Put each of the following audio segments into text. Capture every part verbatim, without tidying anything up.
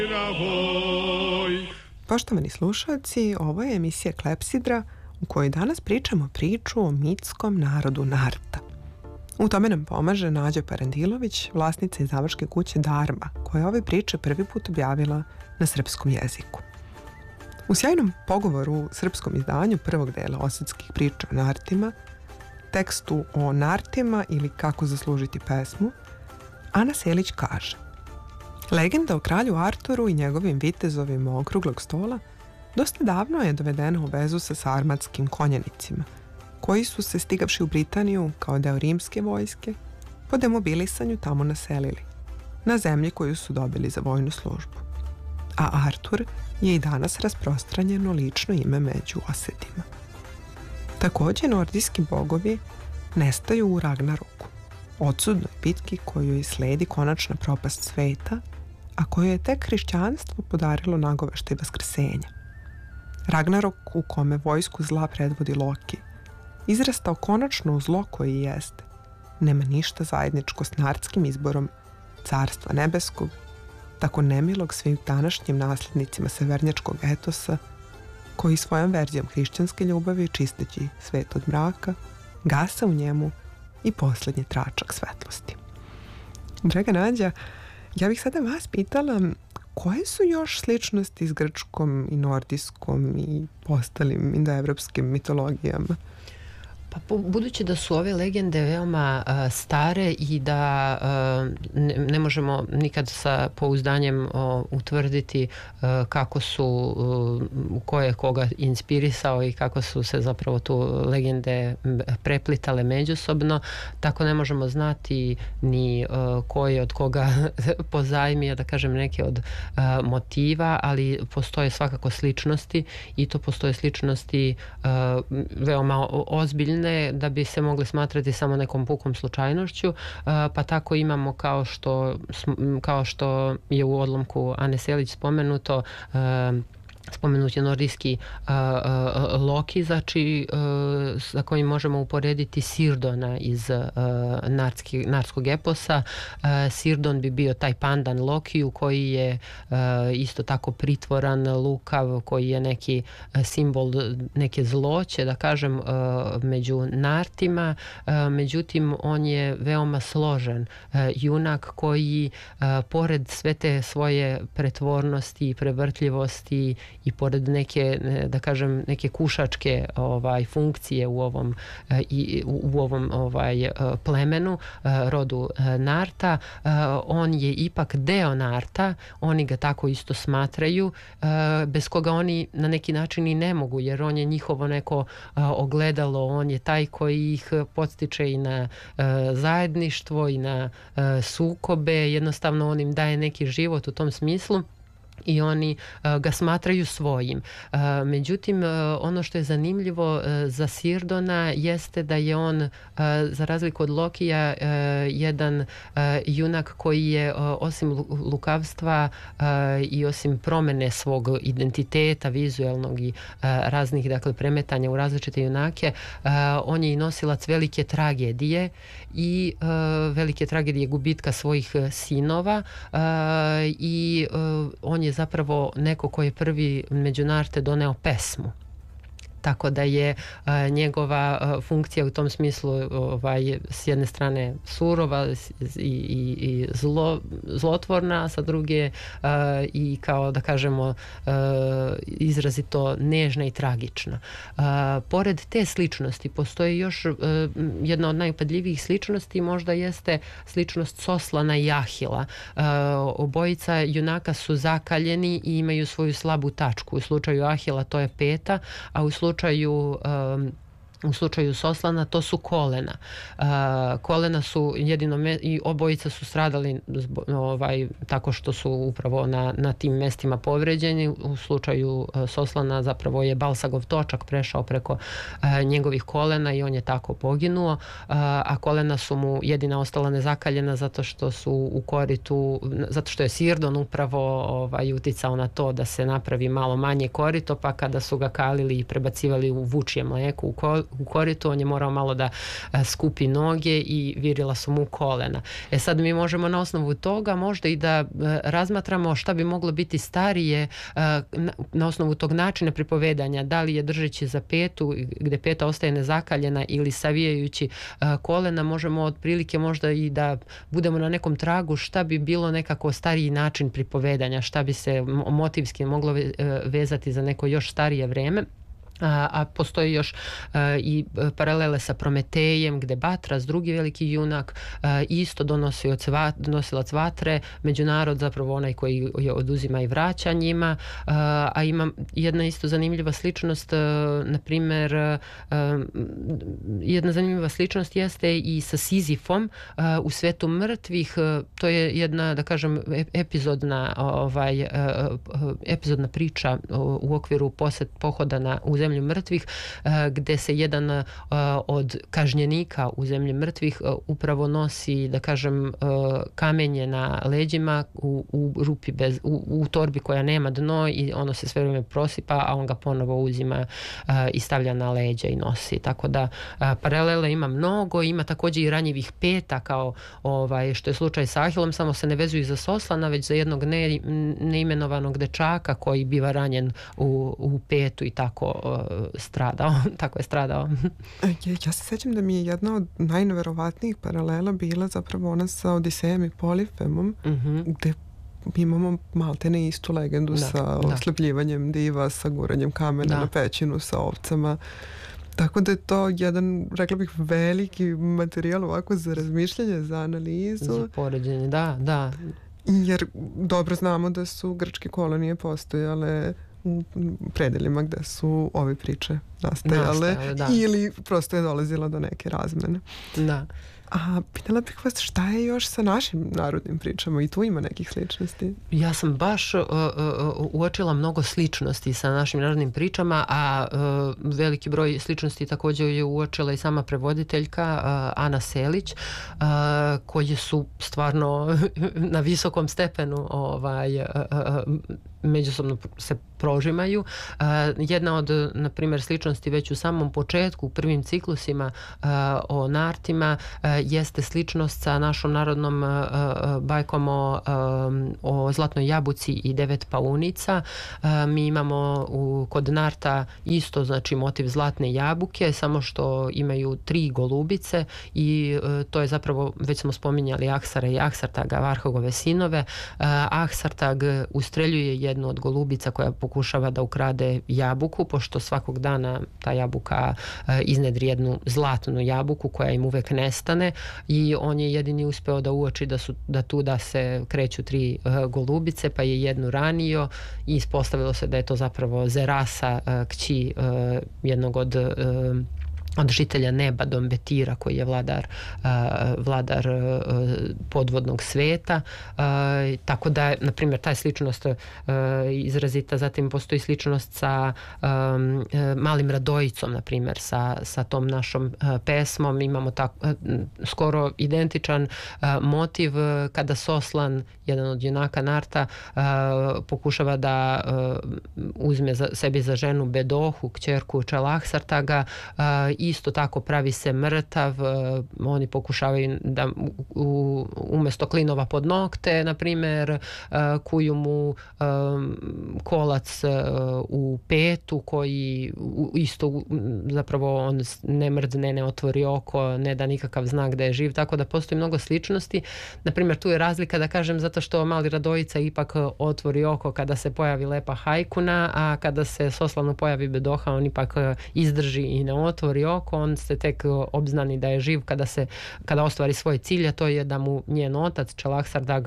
Poštovani slušalci, ovo je emisija Klepsidra u kojoj danas pričamo priču o mitskom narodu Narta. U tome nam pomaže Nađa Parandilović, vlasnica izdavačke kuće Dharma, koja ove priče prvi put objavila na srpskom jeziku. U sjajnom pogovoru u srpskom izdanju prvog dela Osadskih priča o Nartima, tekstu o Nartima ili kako zaslužiti pesmu, Ana Selić kaže: legenda o kralju Arturu i njegovim vitezovima okruglog stola dosta davno je dovedena u vezu sa sarmatskim konjanicima, koji su se stigavši u Britaniju kao deo rimske vojske, po demobilisanju tamo naselili, na zemlji koju su dobili za vojnu službu. A Artur je i danas rasprostranjeno lično ime među Osetima. Također, nordijski bogovi nestaju u Ragnaroku, odsudnoj bitki kojoj sledi konačna propast sveta, a koju je tek hrišćanstvo podarilo nagoveštaj vaskrsenja. Ragnarok, u kome vojsku zla predvodi Loki, izrastao konačno u zlo koji jeste, nema ništa zajedničko s nardskim izborom carstva nebeskog, tako nemilog svim današnjim nasljednicima severnjačkog etosa, koji svojom verzijom hrišćanske ljubavi, čisteći svet od mraka, gasa u njemu i posljednji tračak svetlosti. Draga Nađa, ja bih sada vas pitala koje su još sličnosti s grčkom i nordijskom i ostalim indoevropskim mitologijama? Pa budući da su ove legende veoma uh, stare i da uh, ne, ne možemo nikad sa pouzdanjem uh, utvrditi uh, kako su, uh, ko je koga inspirisao i kako su se zapravo tu legende preplitale međusobno, tako ne možemo znati ni uh, ko je od koga pozajmio, da kažem, neke od uh, motiva, ali postoje svakako sličnosti i to postoje sličnosti uh, veoma ozbiljne da bi se mogli smatrati samo nekom pukom slučajnošću, pa tako imamo kao što, kao što je u odlomku Ane Selić spomenuto, spomenut je nordijski uh, uh, Loki, znači uh, sa kojim možemo uporediti Sirdona iz uh, nardski, nardskog eposa. Uh, Sirdon bi bio taj pandan Lokiju koji je uh, isto tako pritvoran, lukav, koji je neki uh, simbol neke zloće, da kažem, uh, među Nartima. Uh, međutim, on je veoma složen uh, junak koji uh, pored sve te svoje pretvornosti i prevrtljivosti i pored neke, da kažem, neke kušačke ovaj funkcije u ovom i u ovom ovaj plemenu, rodu Narta, on je ipak deo Narta, oni ga tako isto smatraju, bez koga oni na neki način i ne mogu, jer on je njihovo neko ogledalo, on je taj koji ih podstiče i na zajedništvo i na sukobe, jednostavno on im daje neki život u tom smislu i oni uh, ga smatraju svojim. Uh, međutim, uh, ono što je zanimljivo uh, za Sirdona jeste da je on, uh, za razliku od Lokija, uh, jedan uh, junak koji je uh, osim lukavstva uh, i osim promene svog identiteta vizuelnog i uh, raznih, dakle, premetanja u različite junake, uh, on je i nosilac velike tragedije i uh, velike tragedije gubitka svojih sinova uh, i uh, on je zapravo neko koji je prvi među Narte doneo pesmu. Tako da je uh, njegova uh, funkcija u tom smislu ovaj, s jedne strane surova i, i, i zlo, zlotvorna, a sa druge uh, i kao da kažemo uh, izrazito nežna i tragična. Uh, pored te sličnosti postoji još uh, jedna od najupadljivijih sličnosti, možda jeste sličnost Soslana i Ahila. Uh, obojica junaka su zakaljeni i imaju svoju slabu tačku. U slučaju Ahila to je peta, a u slučaju slučaju um, u slučaju Soslana to su kolena. Uh, kolena su jedino me, i obojica su stradali zbo, ovaj, tako što su upravo na, na tim mestima povređeni. U slučaju uh, Soslana zapravo je Balsagov točak prešao preko uh, njegovih kolena i on je tako poginuo, uh, a kolena su mu jedina ostala nezakaljena zato što su u koritu, zato što je Sirdon upravo ovaj, uticao na to da se napravi malo manje korito, pa kada su ga kalili i prebacivali u vučje mleko u, kol, u koritu, on je morao malo da skupi noge i virila su mu kolena. E sad mi možemo na osnovu toga možda i da razmatramo šta bi moglo biti starije na osnovu tog načina pripovedanja, da li je držeći za petu gde peta ostaje nezakaljena ili savijajući kolena, možemo otprilike možda i da budemo na nekom tragu šta bi bilo nekako stariji način pripovedanja, šta bi se motivski moglo vezati za neko još starije vreme. A, a postoji još a, i paralele sa Prometejem gde Batras, drugi veliki junak, a, isto donosioc vat, donosilac vatre, među narod zapravo onaj koji je oduzima i vraća njima, a, a ima jedna isto zanimljiva sličnost, a, na primjer a, jedna zanimljiva sličnost jeste i sa Sizifom a, u svetu mrtvih. A, to je jedna, da kažem, epizodna ovaj, a, epizodna priča u okviru posjet pohoda na u zemlju mrtvih, gde se jedan od kažnjenika u zemlji mrtvih upravo nosi, da kažem, kamenje na leđima u, u rupi bez, u, u torbi koja nema dno i ono se sve vrijeme prosipa, a on ga ponovo uzima i stavlja na leđa i nosi. Tako da paralele ima mnogo, ima također i ranjivih peta kao ovaj, što je slučaj sa Ahilom, samo se ne vezuju za Soslana, već za jednog ne, neimenovanog dečaka koji biva ranjen u, u petu i tako stradao, tako je stradao. Ja, ja se sjećam da mi je jedna od najneverovatnijih paralela bila zapravo ona sa Odisejem i Polifemom, mm-hmm. gde imamo maltene istu legendu da, sa da. oslepljivanjem diva, sa guranjem kamena da. na pećinu, sa ovcama. Tako da je to jedan, rekla bih, veliki materijal ovako za razmišljanje, za analizu. Za poređenje, da, da. Jer dobro znamo da su grčke kolonije postojale u predelima gde su ove priče nastajale, nastajale ili prosto je dolazilo do neke razmene. Da. A pitala bih vas šta je još sa našim narodnim pričama i tu ima nekih sličnosti? Ja sam baš uh, uh, uočila mnogo sličnosti sa našim narodnim pričama, a uh, veliki broj sličnosti također je uočila i sama prevoditeljka uh, Ana Selić, uh, koje su stvarno na visokom stepenu ovaj, uh, uh, međusobno se prožimaju. Uh, jedna od, na primjer, sličnosti već u samom početku, u prvim ciklusima uh, o nartima, uh, jeste sličnost sa našom narodnom uh, bajkom o, um, o zlatnoj jabuci i devet paunica. Uh, mi imamo u, kod narta isto, znači, motiv zlatne jabuke, samo što imaju tri golubice i uh, to je zapravo, već smo spominjali Aksara i Aksartaga, Varhogove sinove. Uh, Aksartag ustreljuje jednu od golubica koja pokušava da ukrade jabuku, pošto svakog dana ta jabuka uh, iznedri jednu zlatnu jabuku koja im uvek nestane i on je jedini uspeo da uoči da su da tu da se kreću tri uh, golubice, pa je jednu ranio i ispostavilo se da je to zapravo Zerasa, uh, kći uh, jednog od uh, od žitelja neba Dombetira koji je vladar, uh, vladar uh, podvodnog sveta. Uh, tako da, na primjer, taj sličnost uh, izrazita. Zatim postoji sličnost sa um, uh, Malim Radojicom, na primjer, sa, sa tom našom uh, pesmom. Imamo tak, uh, skoro identičan uh, motiv uh, kada Soslan, jedan od junaka narta, uh, pokušava da uh, uzme za, sebi za ženu Bedohu, kćerku Čelaksartaga. Uh, isto tako pravi se mrtav, uh, oni pokušavaju da u, umjesto klinova pod nokte, na primjer, uh, kuju mu um, kolac uh, u petu koji u, isto zapravo on ne mrdne, ne otvori oko, ne da nikakav znak da je živ, tako da postoji mnogo sličnosti. Na primjer, tu je razlika, da kažem, zato što Mali Radojica ipak otvori oko kada se pojavi lepa Hajkuna, a kada se Soslanu pojavi Bedoha, on ipak izdrži i ne otvori oko, on se tek obznani da je živ kada se kada ostvari svoj cilj, a to je da mu njen otac Čelaksartag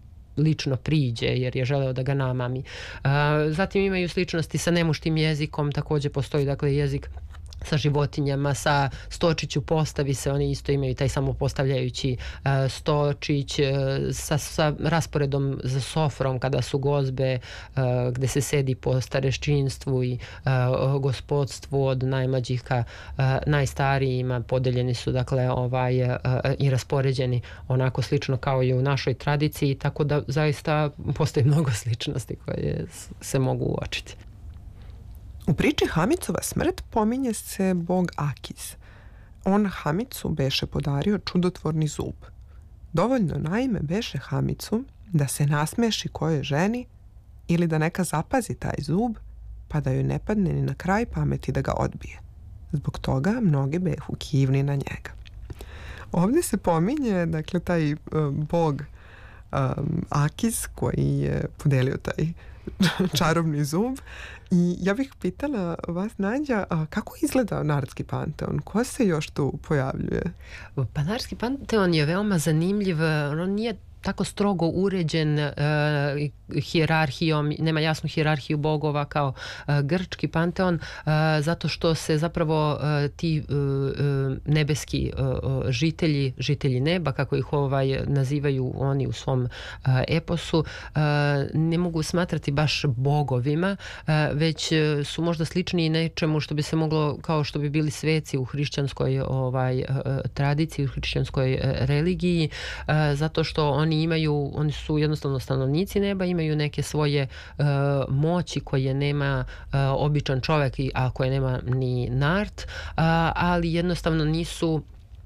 lično priđe jer je želeo da ga namami. Uh, zatim imaju sličnosti sa nemuštim jezikom, također postoji, dakle, jezik sa životinjama, sa Stočiću postavi se, oni isto imaju taj samopostavljajući uh, Stočić, uh, sa, sa rasporedom za sofrom kada su gozbe, uh, gde se sedi po stareščinstvu i uh, gospodstvu od najmlađih ka uh, najstarijima, podeljeni su, dakle, ovaj, uh, i raspoređeni onako slično kao i u našoj tradiciji, tako da zaista postoji mnogo sličnosti koje se mogu uočiti. U priči Hamicova smrt pominje se bog Akiz. On Hamicu beše podario čudotvorni zub. Dovoljno naime beše Hamicu da se nasmeši kojoj ženi ili da neka zapazi taj zub, pa da joj ne padne ni na kraj pameti da ga odbije. Zbog toga mnogi behu kivni na njega. Ovdje se pominje, dakle, taj uh, bog um, Akiz koji je podelio taj čarobni zub. I ja bih pitala vas, Nađa, a kako izgleda Nardski panteon? Ko se još tu pojavljuje? Pa Nardski panteon je veoma zanimljiv. On nije tako strogo uređen uh, hijerarhijom, nema jasnu hijerarhiju bogova kao uh, grčki panteon, uh, zato što se zapravo uh, ti uh, uh, nebeski uh, žitelji, žitelji neba, kako ih ovaj nazivaju oni u svom uh, eposu, uh, ne mogu smatrati baš bogovima, uh, već uh, su možda slični nečemu što bi se moglo, kao što bi bili sveci u hrišćanskoj ovaj, uh, tradiciji, u hrišćanskoj uh, religiji, uh, zato što oni imaju, oni su jednostavno stanovnici neba, imaju neke svoje uh, moći koje nema uh, običan čovjek, a koje nema ni nard, uh, ali jednostavno nisu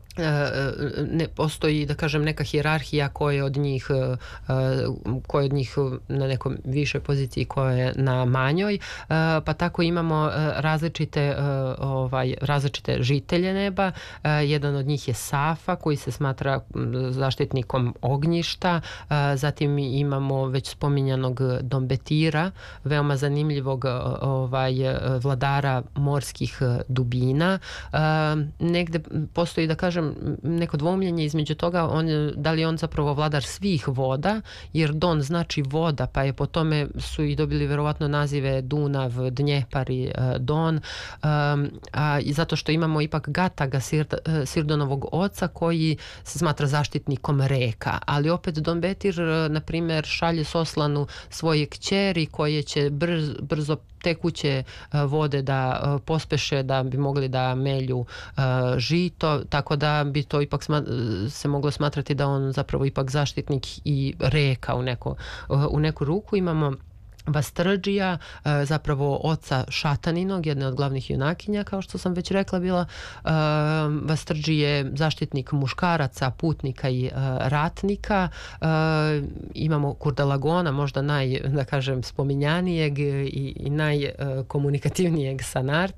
ne postoji, da kažem, neka hijerarhija koja je od njih koja je od njih na nekom višoj poziciji, koja je na manjoj, pa tako imamo različite ovaj različite žitelje neba. Jedan od njih je Safa koji se smatra zaštitnikom ognjišta, zatim imamo već spominjanog Dombetira, veoma zanimljivog ovaj vladara morskih dubina. Negde postoji, da kažem, neko dvoumljenje između toga, on, da li on zapravo vladar svih voda, jer Don znači voda, pa je po tome su i dobili verovatno nazive Dunav, Dnjepar i uh, Don, um, a i zato što imamo ipak Gataga, Sird, uh, Sirdonovog oca, koji se smatra zaštitnikom reka, ali opet Dombetir, uh, na primjer, šalje Soslanu svoje kćeri koje će brz, brzo tekuće vode da pospeše da bi mogli da melju žito, tako da bi to ipak se moglo smatrati da on zapravo ipak zaštitnik i reka u, neko, u neku ruku. Imamo Vastrđija, zapravo oca Šataninog, jedne od glavnih junakinja, kao što sam već rekla bila. Vastrđi je zaštitnik muškaraca, putnika i ratnika. Imamo Kurdalagona, možda naj, da kažem, spominjanijeg i, i najkomunikativnijeg sa Nard,